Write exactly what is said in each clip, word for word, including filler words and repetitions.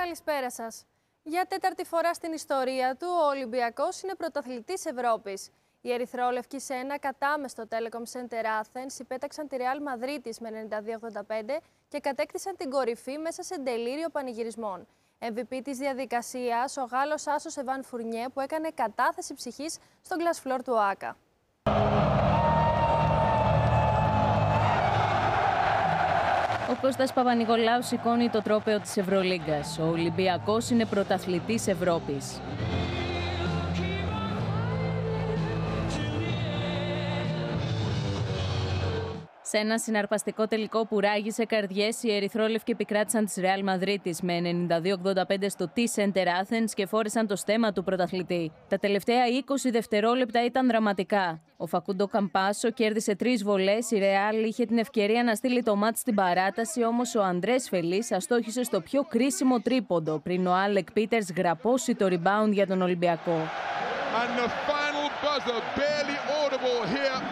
Καλησπέρα σας. Για τέταρτη φορά στην ιστορία του, ο Ολυμπιακός είναι πρωταθλητής Ευρώπης. Οι ερυθρόλευκοι σε ένα κατάμεστο Telecom Center Athens υπέταξαν τη Real Madrid με ενενήντα δύο ογδόντα πέντε και κατέκτησαν την κορυφή μέσα σε ντελήριο πανηγυρισμών. εμ βι πι της διαδικασίας, ο Γάλλος άσος Εβάν Φουρνιέ, που έκανε κατάθεση ψυχής στον glass floor του ΟΑΚΑ. Ο Κώστας Παπα-Νικολάου σηκώνει το τρόπαιο της Ευρωλίγκας. Ο Ολυμπιακός είναι πρωταθλητής Ευρώπης. Σε ένα συναρπαστικό τελικό που ράγισε καρδιές, οι ερυθρόλευκοι επικράτησαν της Real Madrid με ενενήντα δύο ογδόντα πέντε στο T-Center Athens και φόρεσαν το στέμμα του πρωταθλητή. Τα τελευταία είκοσι δευτερόλεπτα ήταν δραματικά. Ο Φακούντο Καμπάσο κέρδισε τρεις βολές, η Real είχε την ευκαιρία να στείλει το μάτς στην παράταση, όμως ο Αντρές Φελής αστόχησε στο πιο κρίσιμο τρίποντο, πριν ο Άλεκ Πίτερς γραπώσει το rebound για τον Ολυμπιακό. And the final buzzer barely audible here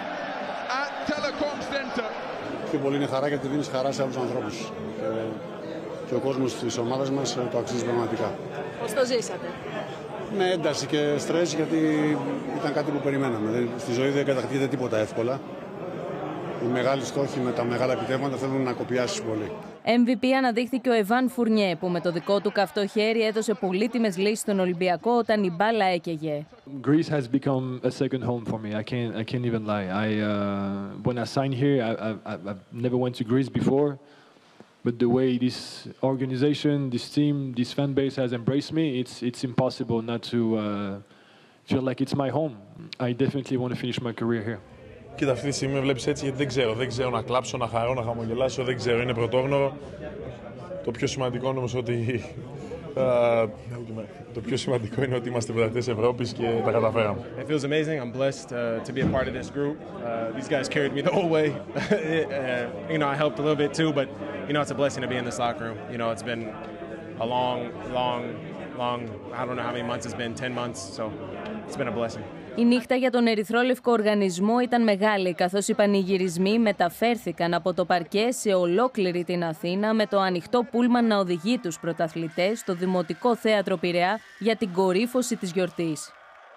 at Telecom Center. Πιο πολύ είναι χαρά γιατί δίνεις χαρά σε άλλους ανθρώπους. Και, και ο κόσμος της ομάδας μας το αξίζει πραγματικά. Πώς το ζήσατε? Με ένταση και στρες, γιατί ήταν κάτι που περιμέναμε. Στη ζωή δεν κατακτείται τίποτα εύκολα. Οι μεγάλοι στόχοι με τα μεγάλα επιτεύγματα θέλουν να κοπιάσεις πολύ. εμ βι πι αναδείχθηκε ο Εβάν Φουρνιέ, που με το δικό του καυτό χέρι έδωσε πολύτιμες λύσεις στον Ολυμπιακό όταν η μπάλα έκαιγε. Greece has become a second home for me. I can't, I can't even lie. I, uh, when I signed here, I, I, I've never went to Greece before, but the way this organization, this team, this fan base has embraced me, it's, it's impossible not to uh, feel like it's my home. I definitely want to finish my career here. Κοίτα, αυτή τη στιγμή με βλέπεις έτσι γιατί δεν ξέρω. Δεν ξέρω να κλάψω, να χαρώ, να χαμογελάσω, δεν ξέρω. Είναι πρωτόγνωρο. Το πιο σημαντικό νομίζω ότι... Uh, το πιο σημαντικό είναι ότι είμαστε πρωταθλητές Ευρώπης και τα καταφέραμε. It feels amazing. I'm blessed uh, to be a part of this group. Uh, these guys carried me the whole way. uh, you know, I helped a little bit too, but you know, it's a blessing to be in this locker room. You know, it's been a long, long, long, I don't know how many months it's been, ten months, so it's been a blessing. Η νύχτα για τον ερυθρόλευκο οργανισμό ήταν μεγάλη, καθώς οι πανηγυρισμοί μεταφέρθηκαν από το παρκέ σε ολόκληρη την Αθήνα, με το ανοιχτό πούλμαν να οδηγεί τους πρωταθλητές στο Δημοτικό Θέατρο Πειραιά για την κορύφωση της γιορτής.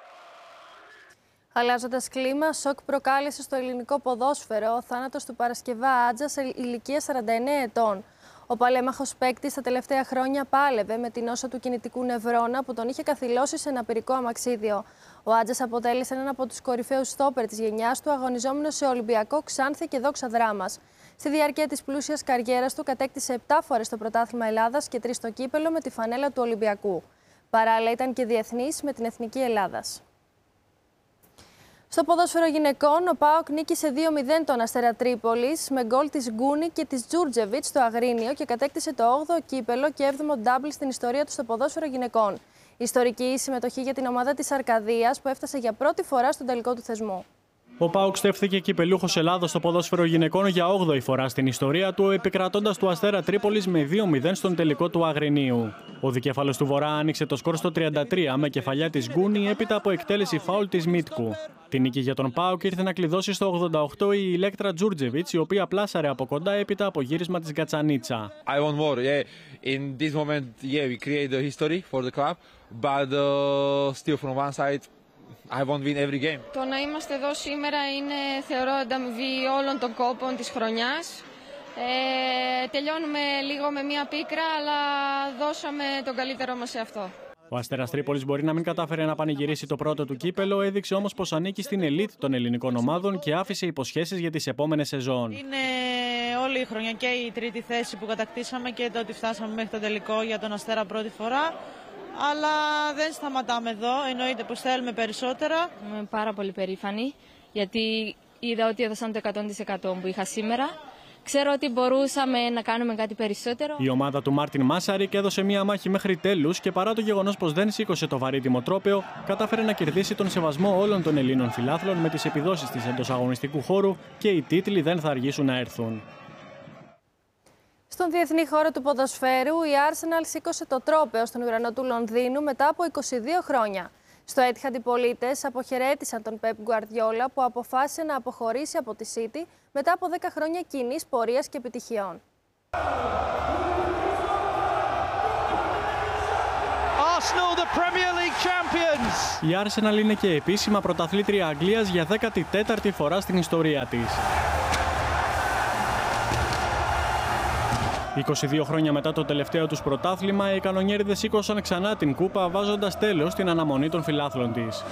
Αλλάζοντας κλίμα, σοκ προκάλεσε στο ελληνικό ποδόσφαιρο ο θάνατος του Παρασκευά Άτζα σε ηλικία σαράντα εννέα ετών. Ο παλέμαχος παίκτης τα τελευταία χρόνια πάλευε με την νόσο του κινητικού νευρώνα που τον είχε καθυλώσει σε ένα πυρικό αμαξίδιο. Ο Άτζας αποτέλεσε έναν από τους κορυφαίους στόπερ της γενιάς του, αγωνιζόμενος σε Ολυμπιακό, Ξάνθη και Δόξα Δράμας. Στη διάρκεια της πλούσιας καριέρας του κατέκτησε επτά φορές το πρωτάθλημα Ελλάδας και τρεις στο κύπελο με τη φανέλα του Ολυμπιακού. Παράλληλα ήταν και διεθνής με την Εθνική Ελλάδας. Στο ποδόσφαιρο γυναικών, ο ΠΑΟΚ νίκησε δύο μηδέν τον Αστέρα Τρίπολης με γκολ της Γκούνη και της Τζούρτζεβιτς στο Αγρίνιο και κατέκτησε το όγδοο κύπελο και έβδομο ντάμπλ στην ιστορία του στο ποδόσφαιρο γυναικών. Ιστορική συμμετοχή για την ομάδα της Αρκαδίας που έφτασε για πρώτη φορά στον τελικό του θεσμού. Ο ΠΑΟΚ στέφθηκε κυπελούχος Ελλάδος στο ποδόσφαιρο γυναικών για όγδοη φορά στην ιστορία του, επικρατώντας του Αστέρα Τρίπολης με δύο μηδέν στον τελικό του Αγρινίου. Ο δικέφαλος του Βορρά άνοιξε το σκορ στο τριάντα τρία με κεφαλιά της Γκούνη έπειτα από εκτέλεση φάουλ της Μίτκου. Τη νίκη για τον ΠΑΟΚ ήρθε να κλειδώσει στο ογδόντα οκτώ η Ηλέκτρα Τζούρτζεβιτς, η οποία πλάσαρε από κοντά έπειτα από γύρισμα της Γκατσανίτσα. I want more. Yeah. In this moment, yeah, we create the history for the club, but uh, still from one side, I won't win every game. Το να είμαστε εδώ σήμερα είναι, θεωρώ, ανταμοιβή όλων των κόπων της χρονιάς. Ε, τελειώνουμε λίγο με μία πίκρα, αλλά δώσαμε τον καλύτερό μας σε αυτό. Ο Αστέρας Τρίπολης μπορεί να μην κατάφερε να πανηγυρίσει το πρώτο του κύπελο, έδειξε όμως πως ανήκει στην ελίτ των ελληνικών ομάδων και άφησε υποσχέσεις για τις επόμενες σεζόν. Είναι όλη η χρονιά και η τρίτη θέση που κατακτήσαμε και το ότι φτάσαμε μέχρι τον τελικό για τον Αστέρα πρώτη φορά. Αλλά δεν σταματάμε εδώ, εννοείται πως θέλουμε περισσότερα. Είμαι πάρα πολύ περήφανη, γιατί είδα ότι έδωσαν το εκατό τοις εκατό που είχα σήμερα. Ξέρω ότι μπορούσαμε να κάνουμε κάτι περισσότερο. Η ομάδα του Μάρτιν Μάσαρικ έδωσε μία μάχη μέχρι τέλους και παρά το γεγονός πως δεν σήκωσε το βαρύτιμο τρόπαιο, κατάφερε να κερδίσει τον σεβασμό όλων των Ελλήνων φιλάθλων με τις επιδόσεις της εντός αγωνιστικού χώρου και οι τίτλοι δεν θα αργήσουν να έρθουν. Στον διεθνή χώρο του ποδοσφαίρου, η Arsenal σήκωσε το τρόπαιο στον ουρανό του Λονδίνου μετά από είκοσι δύο χρόνια. Στο Etihad οι πολίτες αποχαιρέτησαν τον Pep Guardiola που αποφάσισε να αποχωρήσει από τη City μετά από δέκα χρόνια κοινής πορείας και επιτυχιών. Premier League champions. Η Arsenal είναι και επίσημα πρωταθλήτρια Αγγλίας για δέκατη τέταρτη φορά στην ιστορία της. είκοσι δύο χρόνια μετά το τελευταίο τους πρωτάθλημα, οι κανονιέριδες σήκωσαν ξανά την κούπα, βάζοντας τέλος στην αναμονή των φιλάθλων της.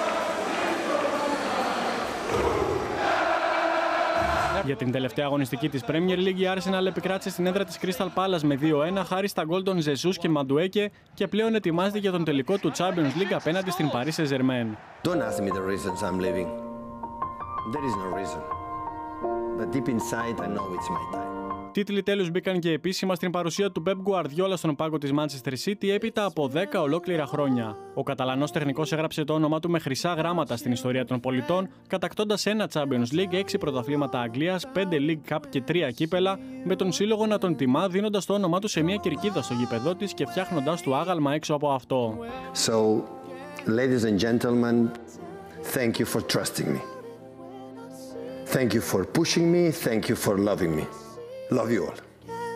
Για την τελευταία αγωνιστική της Premier League, η Arsenal επικράτησε στην έδρα της Crystal Palace με δύο ένα χάρη στα γκολ των Jesus και Μαντουέκε και πλέον ετοιμάζεται για τον τελικό του Champions League απέναντι στην Paris Saint-Germain. Don't ask me the reasons I'm leaving. There is no reason. But deep inside I know it's my time. Τίτλοι τέλους μπήκαν και επίσημα στην παρουσία του Pep Guardiola στον πάγκο της Manchester City έπειτα από δέκα ολόκληρα χρόνια. Ο Καταλανός τεχνικός έγραψε το όνομά του με χρυσά γράμματα στην ιστορία των πολιτών, κατακτώντας ένα Champions League, έξι πρωταθλήματα Αγγλίας, πέντε League Cup και τρία κύπελα, με τον σύλλογο να τον τιμά δίνοντας το όνομά του σε μια κερκίδα στο γήπεδό της και φτιάχνοντας του άγαλμα έξω από αυτό. So, ladies and gentlemen, thank you for trusting me. Thank you for pushing me, thank you for loving me. Love you all.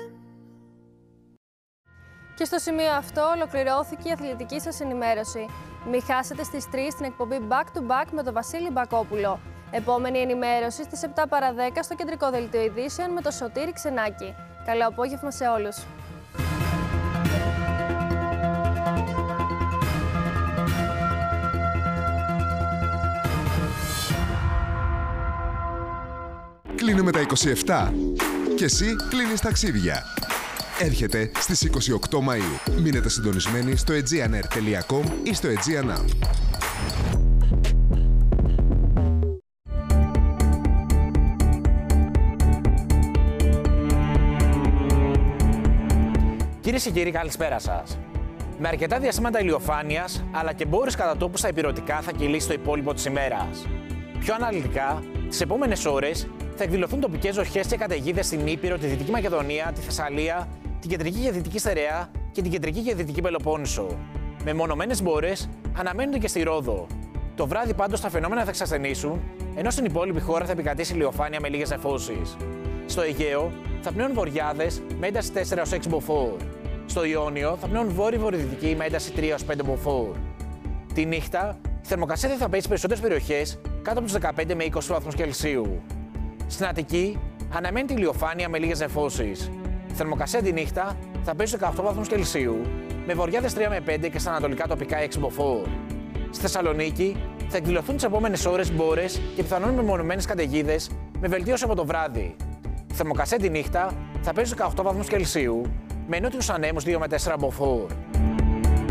Και στο σημείο αυτό ολοκληρώθηκε η αθλητική σας ενημέρωση. Μην χάσετε στις τρεις την εκπομπή Back to Back με τον Βασίλη Μπακόπουλο. Επόμενη ενημέρωση στις επτά παρά δέκα στο κεντρικό δελτίο ειδήσεων με τον Σωτήρη Ξενάκη. Καλό απόγευμα σε όλους. Κλείνουμε τα είκοσι επτά. Και εσύ κλείνεις ταξίδια. Έρχεται στις είκοσι οκτώ Μαΐου. Μείνετε συντονισμένοι στο aegean air τελεία com ή στο Aegean App. Κυρίες και κύριοι, καλησπέρα σας. Με αρκετά διαστήματα ηλιοφάνειας, αλλά και μπόρες κατά τόπου στα ηπειρωτικά θα κυλήσει το υπόλοιπο της ημέρας. Πιο αναλυτικά, τις επόμενες ώρες θα εκδηλωθούν τοπικές ζοχές και καταιγίδες στην Ήπειρο, τη Δυτική Μακεδονία, τη Θεσσαλία, την Κεντρική και Δυτική Στερεά και την Κεντρική και Δυτική Πελοπόννησο. Μεμονωμένες μπόρες αναμένονται και στη Ρόδο. Το βράδυ πάντως τα φαινόμενα θα εξασθενήσουν, ενώ στην υπόλοιπη χώρα θα επικρατήσει ηλιοφάνεια με λίγες νεφώσεις. Στο Αιγαίο θα πνέουν βοριάδες με ένταση τέσσερα έως έξι μποφόρ. Στο Ιόνιο θα πνέουν βόρειο-βορειοδυτική με ένταση τρία έως πέντε μποφόρ. Τη νύχτα η θερμοκρασία θα πέσει σε περισσότερες περιοχές κάτω από τους δεκαπέντε με είκοσι βαθμούς Κελσίου. Στην Αττική αναμένεται ηλιοφάνεια με λίγες νεφώσεις. Η θερμοκρασία τη νύχτα θα πέσει στους δεκαοκτώ βαθμούς Κελσίου, με βοριάδες τρία με πέντε και στα ανατολικά τοπικά έξι μποφόρ. Στη Θεσσαλονίκη θα εκδηλωθούν τις επόμενες ώρες μπόρες και πιθανόν μεμονωμένες καταιγίδες, με βελτίωση από το βράδυ. Η θερμοκρασία τη νύχτα θα πέσει στους δεκαοκτώ βαθμούς Κελσίου, με νότιους ανέμους δύο με τέσσερα μποφόρ.